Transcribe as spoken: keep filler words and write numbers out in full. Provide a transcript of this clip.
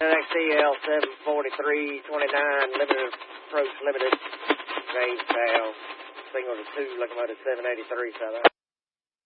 X C L seven forty-three twenty-nine, limited approach, limited, Jamestown, single to two, locomotive seven eighty-three, South.